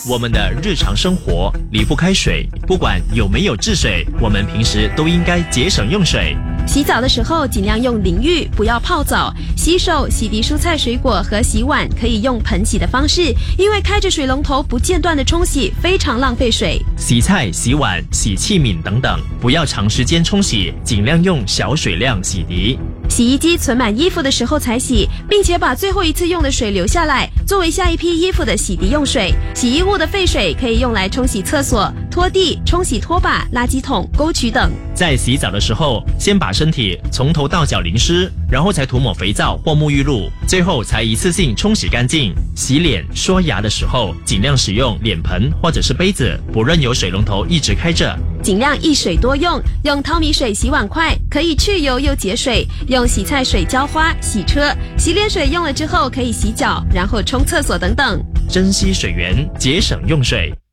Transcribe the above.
我们的日常生活离不开水，不管有没有治水，我们平时都应该节省用水。 洗澡的时候尽量用淋浴，不要泡澡。洗手、洗涤蔬菜水果和洗碗可以用盆洗的方式，因为开着水龙头不间断的冲洗非常浪费水。 洗菜、洗碗、洗器皿等等，不要长时间冲洗，尽量用小水量洗涤。 洗衣机存满衣服的时候才洗，并且把最后一次用的水留下来，作为下一批衣服的洗涤用水。洗衣物的废水可以用来冲洗厕所、拖地、冲洗拖把、垃圾桶、沟渠等。 在洗澡的时候，先把身体从头到脚淋湿，然后才涂抹肥皂或沐浴露，最后才一次性冲洗干净。洗脸、刷牙的时候，尽量使用脸盆或者是杯子，不任由水龙头一直开着。 尽量一水多用，用淘米水洗碗筷，可以去油又节水；用洗菜水浇花、洗车，洗脸水用了之后可以洗脚，然后冲厕所等等。 珍惜水源，节省用水。